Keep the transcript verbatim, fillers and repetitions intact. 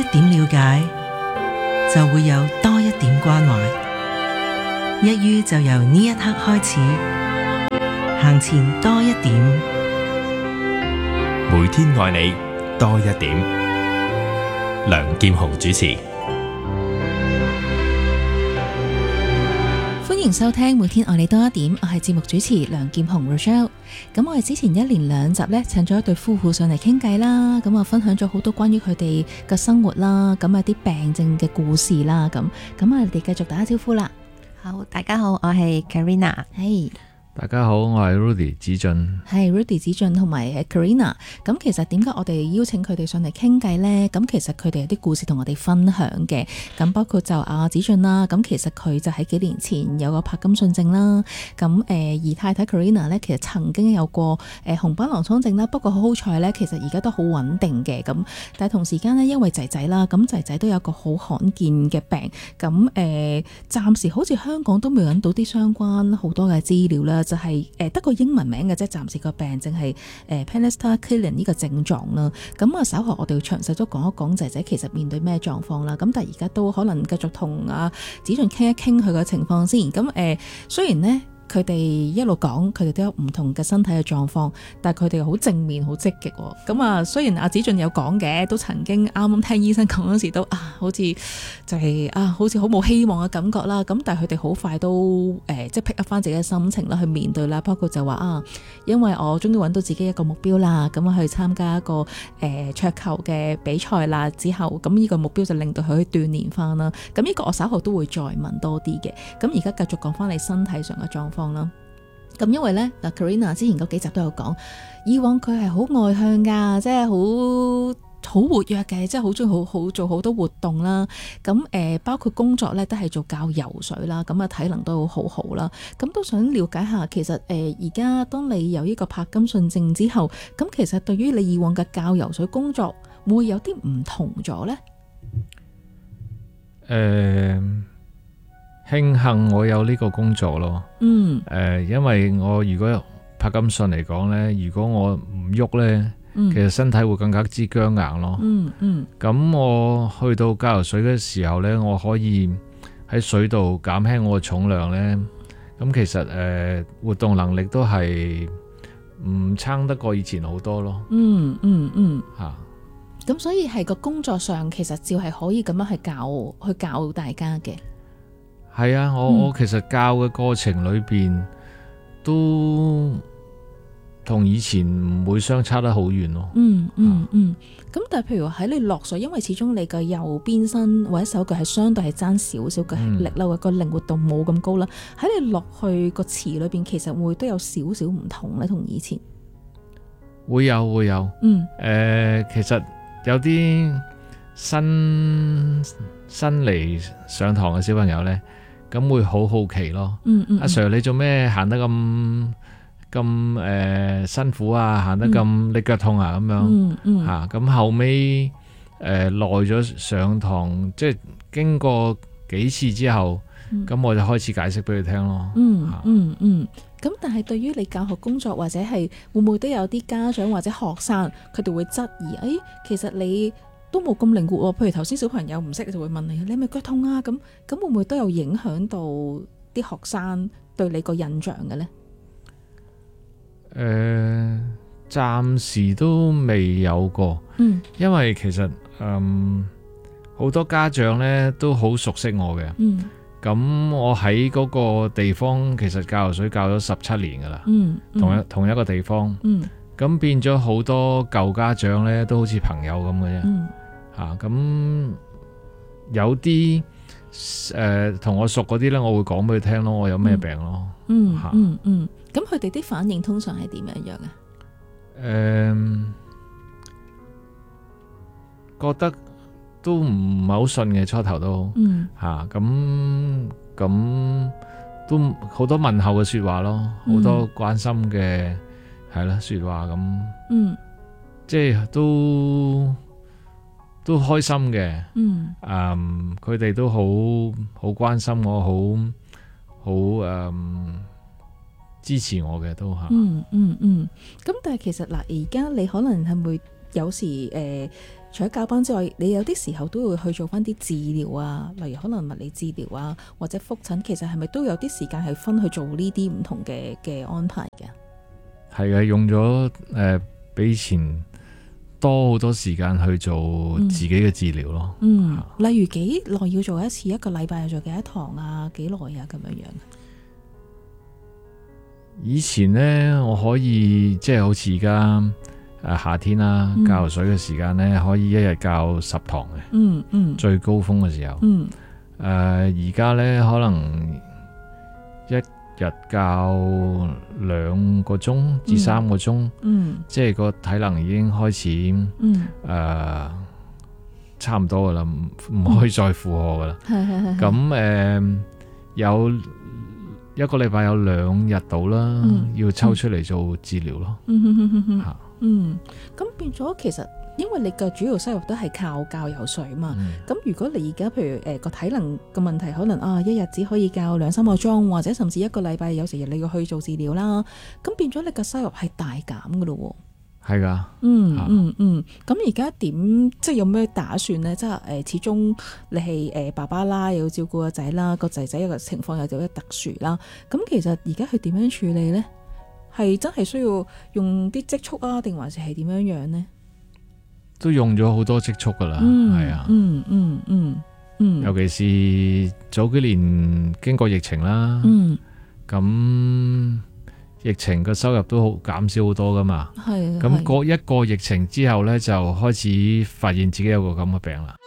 點了解，就會有多一點關懷。一於就由呢一刻開始，行前多一點。 每天愛你多一點。梁劍雄主持。 歡迎收聽每天愛你多一點，我係節目主持梁劍雄 Rochelle。咁我哋之前一連兩集呢，請咗一對夫婦上嚟傾偈啦，咁啊分享咗好多關於佢哋嘅生活啦，咁啊啲病症嘅故事啦，咁咁啊，你哋繼續打下招呼啦。 好，大家好，我係 Karina。 係。 大家好，我係 Rudy 子俊， 係 Rudy 子俊同埋 Karina。咁其實點解我哋邀請佢哋上嚟傾偈呢？咁其實佢哋有啲故事同我哋分享嘅。咁包括就阿子俊啦，咁其實佢就喺幾年前有個柏金遜症啦。咁誒，而太太 Karina 呢，其實曾經有過誒紅斑狼瘡症啦。不過好好彩呢，其實而家都好穩定嘅。咁但係同時間呢，因為仔仔啦，咁仔仔都有個好罕見嘅病。咁誒，暫時好似香港都未揾到啲相關好多嘅資料啦。就係誒得個英文名嘅啫，暫時個病症係誒 Pannister-Killian 呢個症狀啦。咁啊稍後我哋要詳細都講一講仔仔其實面對咩狀況啦。咁但係而家都可能繼續同阿子俊傾一傾佢嘅情況先。咁誒、呃、雖然呢，佢哋一路講，佢哋都有唔同嘅身體嘅狀況，但係佢哋好正面、好積極。咁啊，雖然阿子俊有講嘅，都曾經啱啱聽醫生講嗰時都啊，好似就係、是、啊，好似好冇希望嘅感覺啦。咁但係佢哋好快都誒、呃，即係 pick up 翻自己嘅心情啦，去面對啦。包括就話啊，因為我終於揾到自己一個目標啦，咁啊去參加一個誒、呃、桌球嘅比賽啦。之後咁呢個目標就令到佢可以鍛鍊翻啦。咁呢個我稍後都會再問多啲嘅。咁而家繼續講翻你身體上嘅狀況啦。咁因為咧，嗱 Karina 之前嗰幾集都有講，以往佢係好外向噶，即係好好活躍嘅，即係好中意好好做好多活動啦。咁誒、呃，包括工作咧都係做教游水啦，咁啊體能都好好啦。咁都想了解下，其實誒而家當你有呢個柏金遜症之後，咁其實對於你以往嘅教游水工作，會有啲唔同咗咧？ 誒、呃，慶幸我有呢個工作咯。嗯。誒、呃，因為我如果柏金遜嚟講呢，如果我唔喐呢，嗯、其實身體會更加之僵硬咯。嗯嗯。咁我去到教游水嘅時候呢，我可以喺水度減輕我嘅重量呢。咁其實誒、呃，活動能力都係唔差得過以前好多咯。嗯嗯嗯。吓、啊。 咁所以係個工作上，其實照係可以咁樣去教去教大家嘅。 係啊，我、嗯、我其實教嘅過程裏邊都同以前唔會相差得好遠咯。嗯嗯嗯。咁、嗯、但係譬如話喺你落水，因為始終你嘅右邊身或者手腳係相對係爭少少嘅力啦，嗯、個靈活度冇咁高啦。喺你落去個池裏邊，其實會都有少少唔同咧，同以前。 會有會有。嗯。誒、呃，其實。有啲新新嚟上堂嘅小朋友呢，咁會好好奇咯。嗯嗯嗯、阿 Sir 你做咩行得咁咁誒辛苦啊？行得咁、嗯、你腳痛啊？咁樣嚇。咁、嗯嗯啊、後尾誒耐咗上堂，即係經過幾次之後，咁、嗯、我就開始解釋俾佢聽咯。嗯嗯嗯。咁但係對於你教學工作或者係會唔會都有啲家長或者學生佢哋會質疑？誒、哎，其實你都冇咁靈活喎。譬如頭先小朋友唔識就會問你，你係咪腳痛啊？咁咁會唔會都有影響到啲學生對你個印象嘅呢？ 誒、呃，暫時都未有過。嗯，因為其實嗯好多家長呢都好熟悉我嘅。嗯。咁我喺嗰個地方其實教游水教咗十七年噶啦，嗯嗯、同一同一個地方，咁、嗯、變咗好多舊家長呢都好似朋友咁嘅啫，吓咁、嗯啊、有啲誒同我熟嗰啲呢，我會講俾佢聽咯，我有咩病咯， 嗯嗯嗯，咁佢哋啲反應通常係點樣樣啊？誒、 呃，覺得。都唔係好信嘅，初頭都吓咁咁都好多問候嘅說話咯，好、嗯、多關心嘅係啦說話咁，嗯，即係都都開心嘅，嗯，誒，佢哋都好好關心我，好好誒支持我嘅都吓， 嗯嗯嗯，咁、嗯嗯、但係其實嗱，而家你可能係會有時誒。呃除咗教班之外，你有啲時候都會去做翻啲治療啊，例如可能物理治療啊，或者覆診，其實係咪都有啲時間係分去做呢啲唔同嘅嘅安排嘅？ 係嘅，用咗誒比以前多好多時間去做自己嘅治療咯。 嗯，嗯例如幾耐要做一次？一個禮拜要做幾多堂啊？幾耐啊？咁樣樣。 以前呢，我可以即係好似而家誒夏天啦， 嗯、 教水嘅時間呢，可以一日教十堂嘅。 嗯嗯。 最高峰嘅時候。 嗯。 誒而家呢，可能一日教兩個鐘至三個鐘。 嗯。即係個體能已經開始。 嗯。 誒、呃，差唔多噶啦，唔唔可以再負荷噶啦。係係係。咁誒、呃、有。一個禮拜有兩日到啦，嗯、要抽出嚟做治療咯。 嗯嗯嗯嗯嗯，咁變咗其實，因為你嘅主要收入都係靠教游水嘛。咁、嗯、如果你而家譬如誒個、呃、體能嘅問題，可能啊一日只可以教兩三個鐘，或者甚至一個禮拜有時你要去做治療啦，咁變咗你嘅收入係大減噶咯。係噶， 嗯嗯嗯，咁而家點即係有咩打算呢？即係誒，始終你係誒爸爸啦，又要照顧個仔啦，個仔仔有個情況又有啲特殊啦。咁其實而家佢點樣處理呢？係真係需要用啲積蓄啊，定還是係點樣樣呢？ 都用咗好多積蓄噶啦，係、嗯、啊， 嗯嗯嗯嗯， 尤其是早幾年經過疫情啦， 嗯， 咁。疫情嘅收入都好減少好多噶嘛，係咁過一個疫情之後呢，就開始發現自己有個咁嘅病啦。